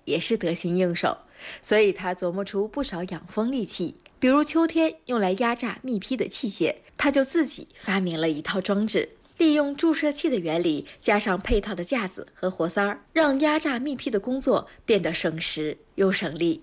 也是得心应手，所以他琢磨出不少养蜂利器，比如秋天用来压榨蜜批的器械，他就自己发明了一套装置，利用注射器的原理，加上配套的架子和活塞儿，让压榨蜜批的工作变得省时又省力。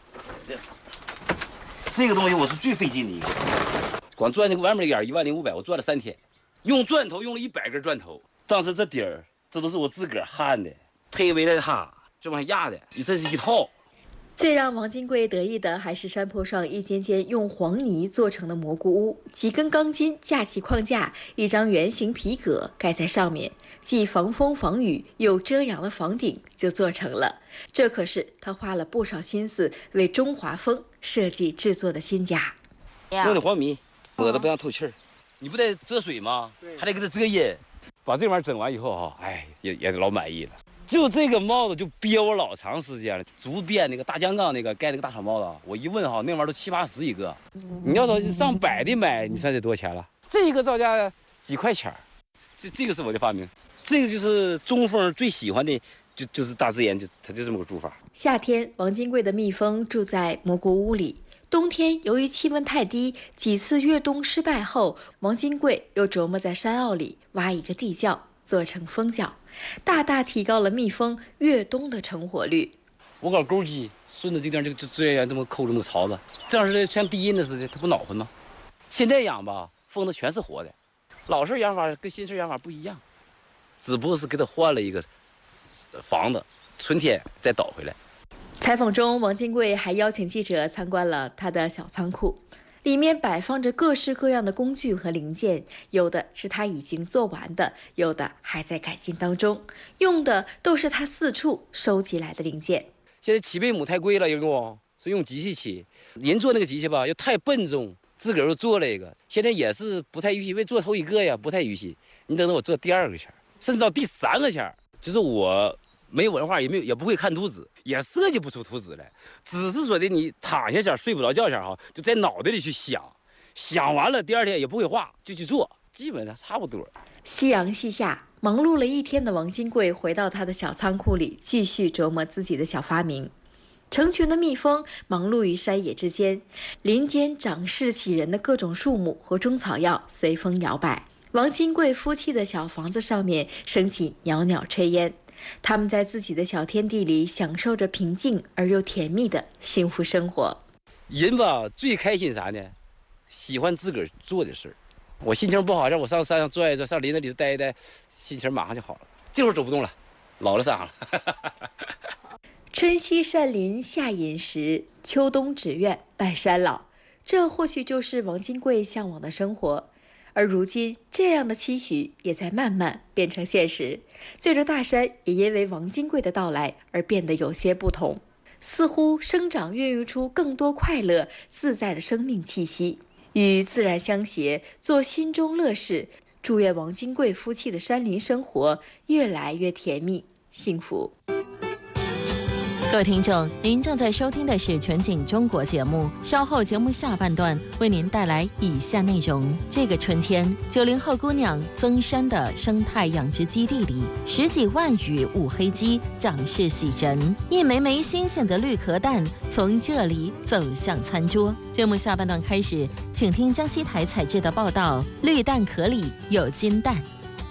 这个东西我是最费劲的一个，光钻这个外面眼10500，我钻了3天，用钻头用了100根钻头。当时这底儿，这都是我自个儿焊的，配围着它这往下压的，这是一套。 最让王金贵得意的还是山坡上一间间用黄泥做成的蘑菇屋，几根钢筋架起框架，一张圆形皮革盖在上面，既防风防雨又遮阳的房顶就做成了。这可是他花了不少心思为中华风设计制作的新家。 用的黄米抹的不让透气儿，你不得遮水吗？还得给它遮阴。把这玩意儿整完以后哈，哎，也老满意了。就这个帽子就憋我老长时间了，竹编那个大江杠那个盖那个大草帽子，我一问哈，那玩意儿都70、80一个。你要说上百的买，你算得多少钱了？这个造价几块钱。这个是我的发明，这个就是中蜂最喜欢的，就是大自然，它就这么个住法。 夏天，王金贵的蜜蜂住在蘑菇屋里。冬天由于气温太低，几次越冬失败后，王金贵又琢磨在山坳里挖一个地窖，做成蜂窖，大大提高了蜜蜂越冬的成活率。 我搞钩机，顺着这地方就这样这么抠这么槽子，这样似的像低音的似的，它不恼火吗？现在养吧，蜂子全是活的，老式养法跟新式养法不一样，只不过是给它换了一个房子，春天再倒回来。 采访中，王金贵还邀请记者参观了他的小仓库，里面摆放着各式各样的工具和零件，有的是他已经做完的，有的还在改进当中，用的都是他四处收集来的零件。 现在起背母太贵了，所以用机器起。人做那个机器吧，又太笨重，自个儿又做了一个，现在也是不太预期，因为做头一个呀，不太预期。你等到我做第2个前，甚至到第3个前，就是我没文化，也不会看图纸，也设计不出图纸来，只是说的你躺下前睡不着觉前哈，就在脑袋里去想，想完了第2天也不会画，就去做，基本上差不多。 夕阳西下，忙碌了一天的王金贵回到他的小仓库里，继续琢磨自己的小发明。成群的蜜蜂忙碌于山野之间，林间长势喜人的各种树木和中草药随风摇摆。王金贵夫妻的小房子上面升起袅袅炊烟，他们在自己的小天地里享受着平静而又甜蜜的幸福生活。 人吧，最开心啥呢？喜欢自个儿做的事儿。我心情不好，让我上山上转一转，上林子里待一待，心情马上就好了。这会儿走不动了，老了伤了。 春夕善林夏饮食，秋冬只愿半山老。这或许就是王金贵向往的生活。而如今，这样的期许也在慢慢变成现实。这座大山也因为王金贵的到来而变得有些不同，似乎生长孕育出更多快乐自在的生命气息。与自然相携，做心中乐事。祝愿王金贵夫妻的山林生活越来越甜蜜幸福。 各位听众，您正在收听的是全景中国节目，稍后节目下半段为您带来以下内容。这个春天，90后姑娘增山的生态养殖基地里，10几万羽乌黑鸡长势喜人，一枚枚新鲜的绿壳蛋从这里走向餐桌。节目下半段开始，请听江西台采制的报道：绿蛋壳里有金蛋。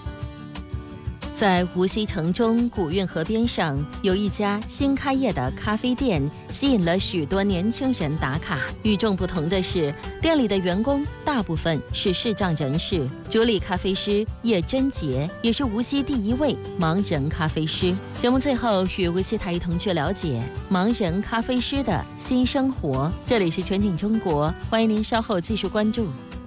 在无锡城中古运河边上，有一家新开业的咖啡店，吸引了许多年轻人打卡。与众不同的是，店里的员工大部分是视障人士。主理咖啡师叶贞杰也是无锡第1位盲人咖啡师。节目最后与无锡台一同去了解盲人咖啡师的新生活。这里是全景中国，欢迎您稍后继续关注。